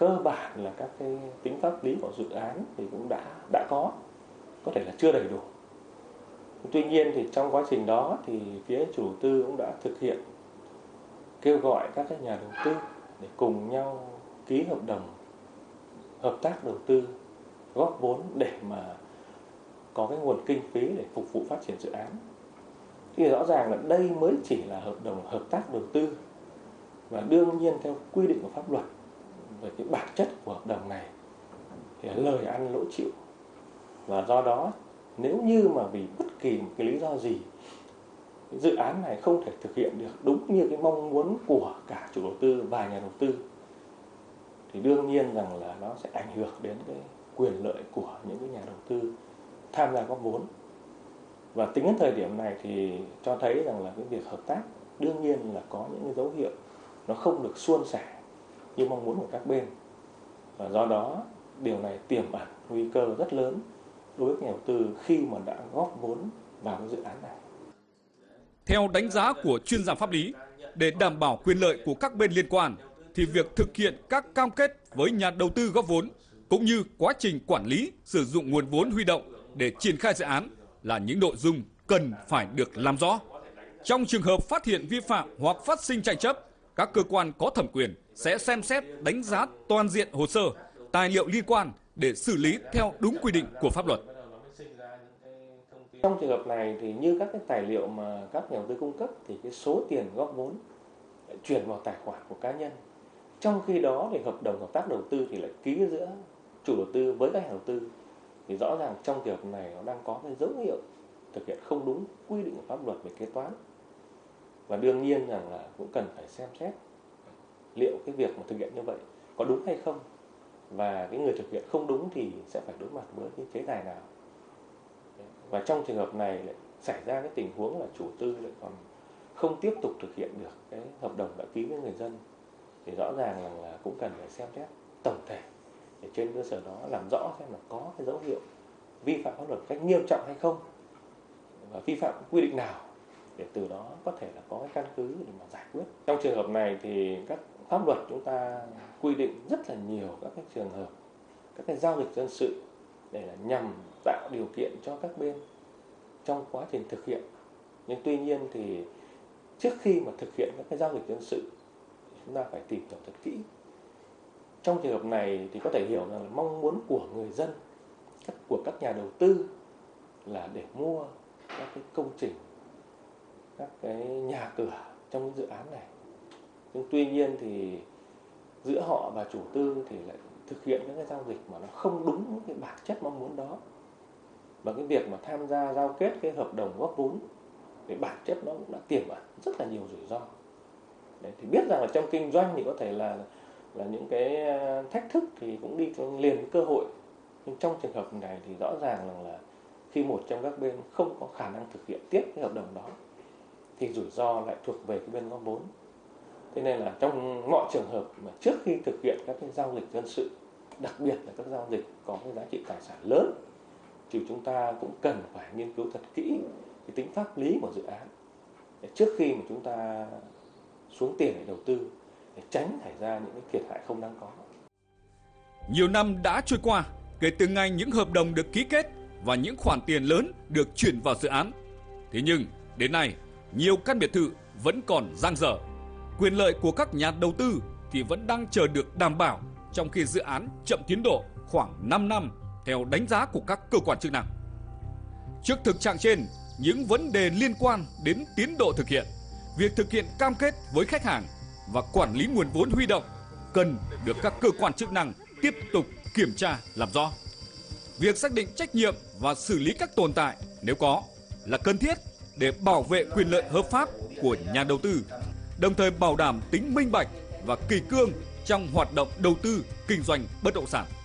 cơ bản là các cái tính pháp lý của dự án thì cũng đã có thể là chưa đầy đủ. Tuy nhiên thì trong quá trình đó thì phía chủ đầu tư cũng đã thực hiện kêu gọi các cái nhà đầu tư để cùng nhau ký hợp đồng hợp tác đầu tư, góp vốn để mà có cái nguồn kinh phí để phục vụ phát triển dự án. Thì rõ ràng là đây mới chỉ là hợp đồng hợp tác đầu tư, và đương nhiên theo quy định của pháp luật về cái bản chất của hợp đồng này thì là lời ăn lỗ chịu. Và do đó nếu như mà vì bất kỳ một cái lý do gì cái dự án này không thể thực hiện được đúng như cái mong muốn của cả chủ đầu tư và nhà đầu tư thì đương nhiên rằng là nó sẽ ảnh hưởng đến cái quyền lợi của những cái nhà đầu tư tham gia góp vốn. Và tính đến thời điểm này thì cho thấy rằng là cái việc hợp tác đương nhiên là có những cái dấu hiệu nó không được suôn sẻ như mong muốn của các bên. Và do đó điều này tiềm ẩn nguy cơ rất lớn đối với nhà đầu tư khi mà đã góp vốn vào cái dự án này. Theo đánh giá của chuyên gia pháp lý, để đảm bảo quyền lợi của các bên liên quan thì việc thực hiện các cam kết với nhà đầu tư góp vốn cũng như quá trình quản lý sử dụng nguồn vốn huy động để triển khai dự án là những nội dung cần phải được làm rõ. Trong trường hợp phát hiện vi phạm hoặc phát sinh tranh chấp, các cơ quan có thẩm quyền sẽ xem xét đánh giá toàn diện hồ sơ, tài liệu liên quan để xử lý theo đúng quy định của pháp luật. Trong trường hợp này thì như các cái tài liệu mà các nhà đầu tư cung cấp thì cái số tiền góp vốn lại chuyển vào tài khoản của cá nhân. Trong khi đó thì hợp đồng hợp tác đầu tư thì lại ký giữa chủ đầu tư với các nhà đầu tư. Thì rõ ràng trong trường hợp này nó đang có cái dấu hiệu thực hiện không đúng quy định của pháp luật về kế toán. Và đương nhiên rằng là cũng cần phải xem xét liệu cái việc mà thực hiện như vậy có đúng hay không. Và cái người thực hiện không đúng thì sẽ phải đối mặt với cái chế tài nào. Và trong trường hợp này lại xảy ra cái tình huống là chủ tư lại còn không tiếp tục thực hiện được cái hợp đồng đã ký với người dân thì rõ ràng là cũng cần phải xem xét tổng thể để trên cơ sở đó làm rõ xem là có cái dấu hiệu vi phạm pháp luật cách nghiêm trọng hay không và vi phạm quy định nào để từ đó có thể là có cái căn cứ để mà giải quyết. Trong trường hợp này thì các pháp luật chúng ta quy định rất là nhiều các cái trường hợp, các cái giao dịch dân sự để là nhằm tạo điều kiện cho các bên trong quá trình thực hiện. Nhưng tuy nhiên thì trước khi mà thực hiện các cái giao dịch dân sự chúng ta phải tìm hiểu thật kỹ. Trong trường hợp này thì có thể hiểu rằng là mong muốn của người dân, của các nhà đầu tư là để mua các cái công trình, các cái nhà cửa trong cái dự án này. Nhưng tuy nhiên thì giữa họ và chủ tư thì lại thực hiện những cái giao dịch mà nó không đúng cái bản chất mong muốn đó. Và cái việc mà tham gia giao kết cái hợp đồng góp vốn thì bản chất nó cũng đã tiềm ẩn rất là nhiều rủi ro. Đấy, thì biết rằng là trong kinh doanh thì có thể là những cái thách thức thì cũng đi liền với cơ hội. Nhưng trong trường hợp này thì rõ ràng là khi một trong các bên không có khả năng thực hiện tiếp cái hợp đồng đó thì rủi ro lại thuộc về cái bên góp vốn. Thế nên là trong mọi trường hợp mà trước khi thực hiện các cái giao dịch dân sự, đặc biệt là các giao dịch có cái giá trị tài sản lớn, thì chúng ta cũng cần phải nghiên cứu thật kỹ cái tính pháp lý của dự án để trước khi mà chúng ta xuống tiền để đầu tư để tránh xảy ra những cái thiệt hại không đáng có. Nhiều năm đã trôi qua kể từ ngày những hợp đồng được ký kết và những khoản tiền lớn được chuyển vào dự án. Thế nhưng đến nay nhiều căn biệt thự vẫn còn dang dở. Quyền lợi của các nhà đầu tư thì vẫn đang chờ được đảm bảo, trong khi dự án chậm tiến độ khoảng 5 năm theo đánh giá của các cơ quan chức năng. Trước thực trạng trên, những vấn đề liên quan đến tiến độ thực hiện, việc thực hiện cam kết với khách hàng và quản lý nguồn vốn huy động cần được các cơ quan chức năng tiếp tục kiểm tra làm rõ. Việc xác định trách nhiệm và xử lý các tồn tại nếu có là cần thiết để bảo vệ quyền lợi hợp pháp của nhà đầu tư, đồng thời bảo đảm tính minh bạch và kỷ cương trong hoạt động đầu tư kinh doanh bất động sản.